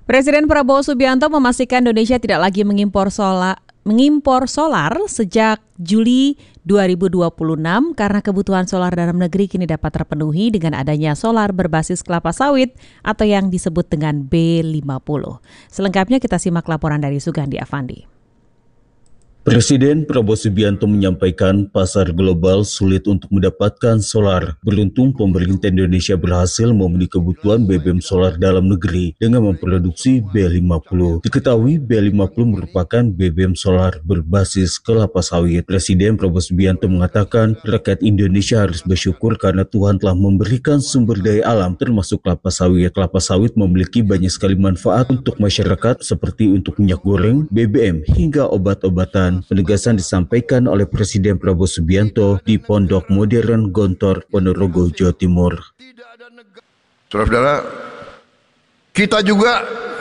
Presiden Prabowo Subianto memastikan Indonesia tidak lagi mengimpor solar sejak Juli 2026 karena kebutuhan solar dalam negeri kini dapat terpenuhi dengan adanya solar berbasis kelapa sawit atau yang disebut dengan B50. Selengkapnya kita simak laporan dari Sugandi Avandi. Presiden Prabowo Subianto menyampaikan pasar global sulit untuk mendapatkan solar. Beruntung pemerintah Indonesia berhasil memenuhi kebutuhan BBM solar dalam negeri dengan memproduksi B50. Diketahui B50 merupakan BBM solar berbasis kelapa sawit. Presiden Prabowo Subianto mengatakan rakyat Indonesia harus bersyukur karena Tuhan telah memberikan sumber daya alam termasuk kelapa sawit. Kelapa sawit memiliki banyak sekali manfaat untuk masyarakat seperti untuk minyak goreng, BBM hingga obat-obatan. Penegasan disampaikan oleh Presiden Prabowo Subianto di Pondok Modern Gontor, Ponorogo, Jawa Timur. Saudara-saudara, kita juga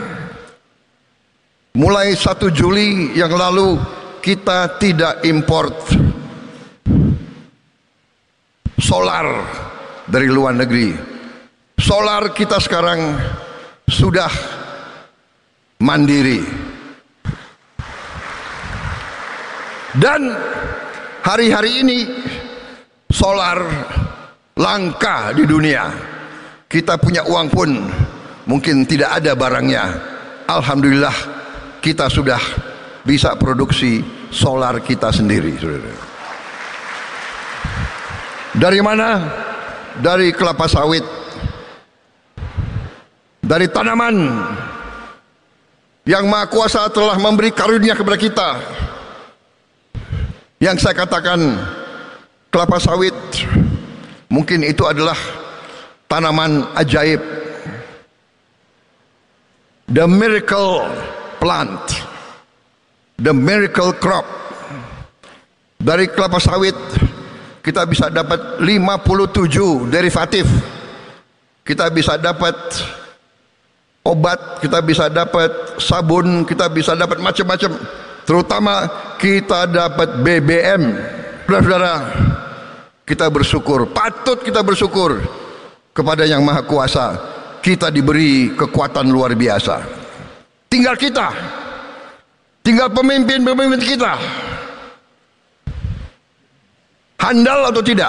mulai 1 Juli yang lalu kita tidak import solar dari luar negeri. Solar kita sekarang sudah mandiri. Dan hari-hari ini solar langka di dunia. Kita punya uang pun mungkin tidak ada barangnya. Alhamdulillah kita sudah bisa produksi solar kita sendiri. Dari mana? Dari kelapa sawit. Dari tanaman yang Maha Kuasa telah memberi karunia kepada kita. Yang saya katakan kelapa sawit mungkin itu adalah tanaman ajaib, the miracle plant, the miracle crop. Dari kelapa sawit kita bisa dapat 57 derivatif. Kita bisa dapat obat, kita bisa dapat sabun, kita bisa dapat macam-macam. Terutama kita dapat BBM. Saudara-saudara, kita bersyukur, patut kita bersyukur kepada Yang Maha Kuasa. Kita diberi kekuatan luar biasa. Tinggal kita, tinggal pemimpin-pemimpin kita, handal atau tidak.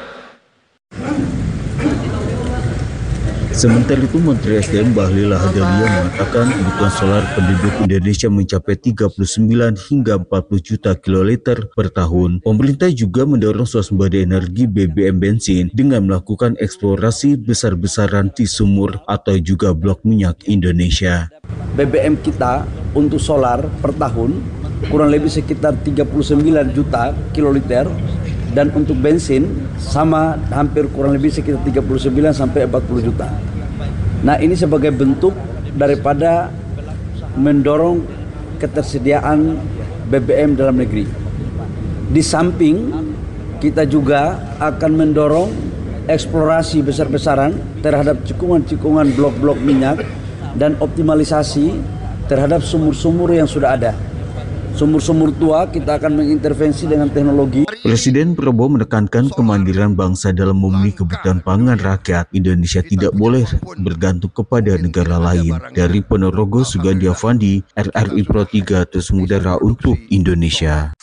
Sementara itu, Menteri SDM Bahlil Lahadalia mengatakan kebutuhan solar penduduk Indonesia mencapai 39 hingga 40 juta kiloliter per tahun. Pemerintah juga mendorong swasembada energi BBM bensin dengan melakukan eksplorasi besar-besaran di sumur atau juga blok minyak Indonesia. BBM kita untuk solar per tahun kurang lebih sekitar 39 juta kiloliter. Dan untuk bensin sama hampir kurang lebih sekitar 39 sampai 40 juta. Nah, ini sebagai bentuk daripada mendorong ketersediaan BBM dalam negeri. Di samping kita juga akan mendorong eksplorasi besar-besaran terhadap cikungan-cikungan blok-blok minyak dan optimalisasi terhadap sumur-sumur yang sudah ada. Sumur-sumur tua kita akan mengintervensi dengan teknologi. Presiden Prabowo menekankan kemandirian bangsa dalam memenuhi kebutuhan pangan rakyat. Indonesia tidak boleh bergantung kepada negara lain. Dari Ponorogo, Sugandi Avandi, RRI Pro 3 terus mengudara untuk Indonesia.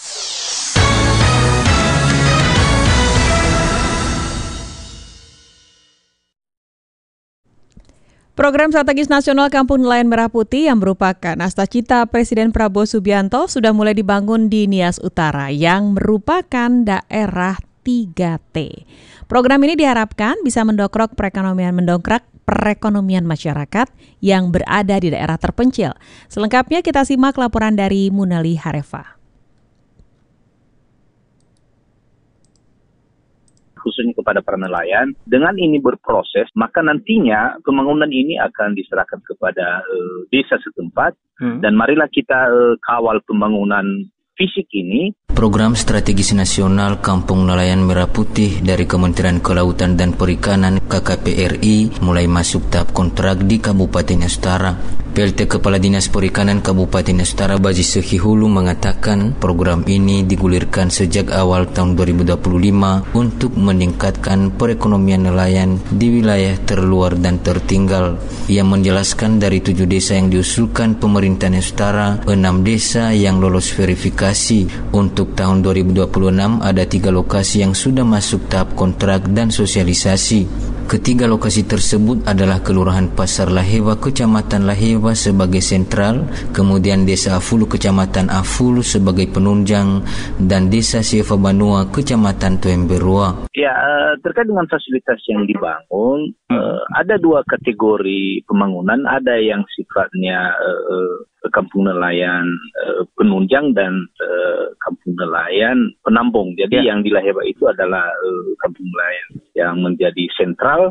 Program Strategis Nasional Kampung Nelayan Merah Putih yang merupakan cita Presiden Prabowo Subianto sudah mulai dibangun di Nias Utara yang merupakan daerah 3T. Program ini diharapkan bisa mendongkrak perekonomian masyarakat yang berada di daerah terpencil. Selengkapnya kita simak laporan dari Munali Harefa. Khususnya kepada para nelayan, dengan ini berproses, maka nantinya pembangunan ini akan diserahkan kepada desa setempat, dan marilah kita kawal pembangunan fisik ini. Program Strategis Nasional Kampung Nelayan Merah Putih dari Kementerian Kelautan dan Perikanan KKP RI mulai masuk tahap kontrak di Kabupaten Nias Utara. PLT Kepala Dinas Perikanan Kabupaten Nias Utara Baji Sekihulu mengatakan program ini digulirkan sejak awal tahun 2025 untuk meningkatkan perekonomian nelayan di wilayah terluar dan tertinggal. Ia menjelaskan dari 7 desa yang diusulkan pemerintah Nias Utara, 6 desa yang lolos verifikasi. Untuk tahun 2026 ada 3 lokasi yang sudah masuk tahap kontrak dan sosialisasi. Ketiga lokasi tersebut adalah Kelurahan Pasar Laheba, Kecamatan Laheba sebagai sentral, kemudian Desa Afulu, Kecamatan Afulu sebagai penunjang, dan Desa Sieva Banua, Kecamatan Tuemberua. Ya, terkait dengan fasilitas yang dibangun, ada 2 kategori pembangunan, ada yang sifatnya kampung nelayan penunjang dan kampung nelayan penampung. Jadi yang di Laheba itu adalah kampung nelayan yang menjadi sentral.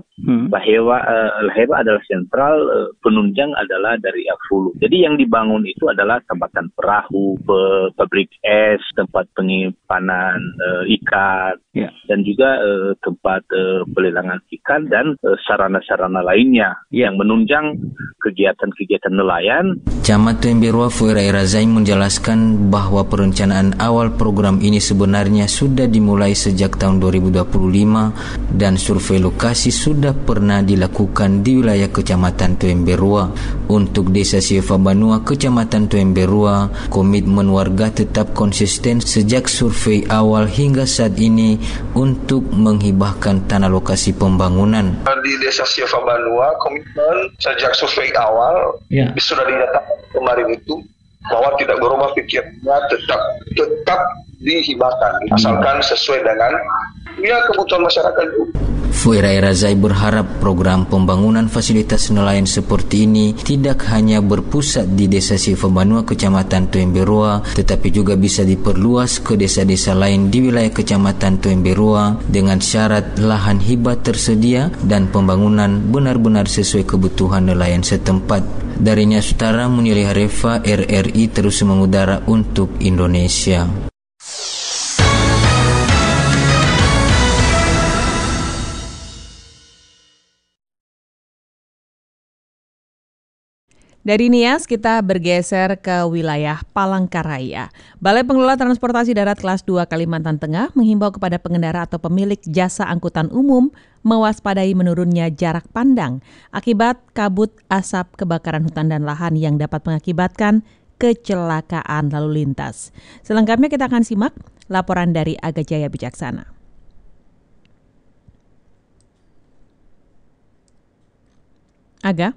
Laheba adalah sentral, penunjang adalah dari Afulu. Jadi yang dibangun itu adalah tambatan perahu, pabrik es, tempat penyimpanan ikan, dan juga tempat pelelangan ikan dan sarana-sarana lainnya yang menunjang kegiatan-kegiatan nelayan. Camat Tuemberua Fuerai Razai menjelaskan bahwa perencanaan awal program ini sebenarnya sudah dimulai sejak tahun 2025 dan survei lokasi sudah pernah dilakukan di wilayah Kecamatan Tuemberua. Untuk Desa Sieva Banua, Kecamatan Tuemberua, komitmen warga tetap konsisten sejak survei awal hingga saat ini untuk menghibahkan tanah lokasi pembangunan. Di Desa Sieva Banua, komitmen sejak survei awal sudah dinyatakan kemarin itu bahwa tidak berubah pikirnya, tetap dihibahkan asalkan sesuai dengan kebutuhan masyarakat juga. Fuerai Razai berharap program pembangunan fasilitas nelayan seperti ini tidak hanya berpusat di Desa Sieva Banua, Kecamatan Tuemberua, tetapi juga bisa diperluas ke desa-desa lain di wilayah Kecamatan Tuemberua dengan syarat lahan hibah tersedia dan pembangunan benar-benar sesuai kebutuhan nelayan setempat. Dari Nias Utara, Munili Harefa, RRI terus mengudara untuk Indonesia. Dari Nias kita bergeser ke wilayah Palangkaraya. Balai Pengelola Transportasi Darat Kelas 2 Kalimantan Tengah menghimbau kepada pengendara atau pemilik jasa angkutan umum mewaspadai menurunnya jarak pandang akibat kabut asap kebakaran hutan dan lahan yang dapat mengakibatkan kecelakaan lalu lintas. Selengkapnya kita akan simak laporan dari Aga Jaya Bijaksana. Aga?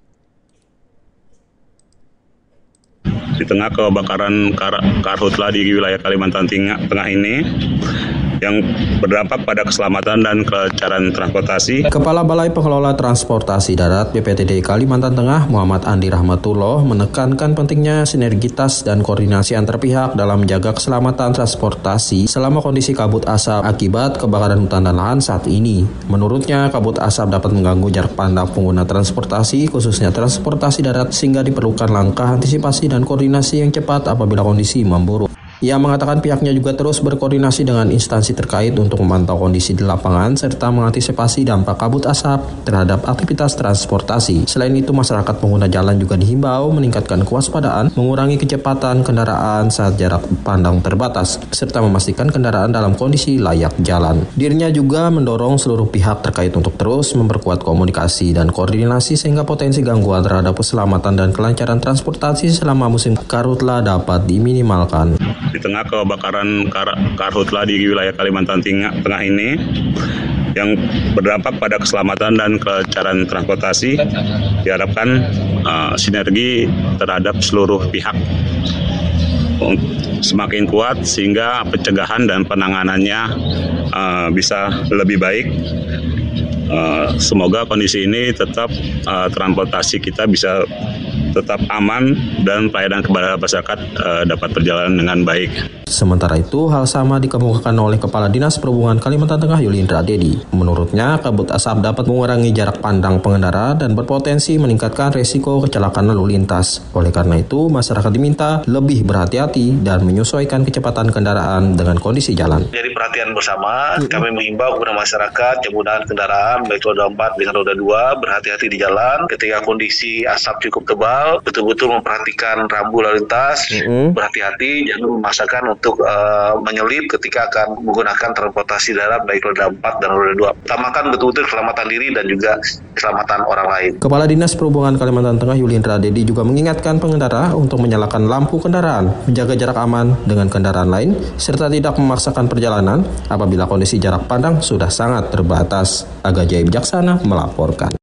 Di tengah kebakaran karhutla di wilayah Kalimantan Tengah ini yang berdampak pada keselamatan dan kelancaran transportasi. Kepala Balai Pengelola Transportasi Darat BPTD Kalimantan Tengah Muhammad Andi Rahmatullah menekankan pentingnya sinergitas dan koordinasi antar pihak dalam menjaga keselamatan transportasi selama kondisi kabut asap akibat kebakaran hutan dan lahan saat ini. Menurutnya, kabut asap dapat mengganggu jarak pandang pengguna transportasi, khususnya transportasi darat, sehingga diperlukan langkah antisipasi dan koordinasi yang cepat apabila kondisi memburuk. Ia mengatakan pihaknya juga terus berkoordinasi dengan instansi terkait untuk memantau kondisi di lapangan serta mengantisipasi dampak kabut asap terhadap aktivitas transportasi. Selain itu, masyarakat pengguna jalan juga dihimbau meningkatkan kewaspadaan, mengurangi kecepatan kendaraan saat jarak pandang terbatas, serta memastikan kendaraan dalam kondisi layak jalan. Dirinya juga mendorong seluruh pihak terkait untuk terus memperkuat komunikasi dan koordinasi sehingga potensi gangguan terhadap keselamatan dan kelancaran transportasi selama musim karhutla dapat diminimalkan. Di tengah kebakaran karhutla di wilayah Kalimantan Tengah ini yang berdampak pada keselamatan dan kelancaran transportasi, diharapkan sinergi terhadap seluruh pihak semakin kuat sehingga pencegahan dan penanganannya bisa lebih baik. Semoga kondisi ini tetap transportasi kita bisa tetap aman dan pelayanan kepada masyarakat dapat berjalan dengan baik. Sementara itu, hal sama dikemukakan oleh Kepala Dinas Perhubungan Kalimantan Tengah Yulindra Dedi. Menurutnya, kabut asap dapat mengurangi jarak pandang pengendara dan berpotensi meningkatkan resiko kecelakaan lalu lintas. Oleh karena itu, masyarakat diminta lebih berhati-hati dan menyesuaikan kecepatan kendaraan dengan kondisi jalan. Jadi perhatian bersama, kami mengimbau kepada masyarakat penggunaan kendaraan baik roda 4 dengan roda 2 berhati-hati di jalan ketika kondisi asap cukup tebal. awal betul-betul memperhatikan rambu lalu lintas, berhati-hati, jangan memaksakan untuk menyelip ketika akan menggunakan transportasi darat baik roda 4 dan roda 2. Utamakan betul-betul keselamatan diri dan juga keselamatan orang lain. Kepala Dinas Perhubungan Kalimantan Tengah Yulindra Dedi juga mengingatkan pengendara untuk menyalakan lampu kendaraan, menjaga jarak aman dengan kendaraan lain, serta tidak memaksakan perjalanan apabila kondisi jarak pandang sudah sangat terbatas. Aga Jaya Bijaksana melaporkan.